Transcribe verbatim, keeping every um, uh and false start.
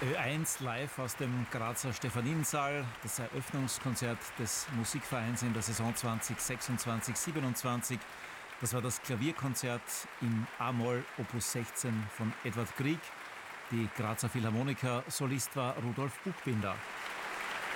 Ö eins live aus dem Grazer Stephaniensaal, das Eröffnungskonzert des Musikvereins in der Saison zwanzig sechsundzwanzig siebenundzwanzig. Das war das Klavierkonzert in A-Moll Opus sechzehn von Edward Grieg. Die Grazer Philharmoniker, Solist war Rudolf Buchbinder.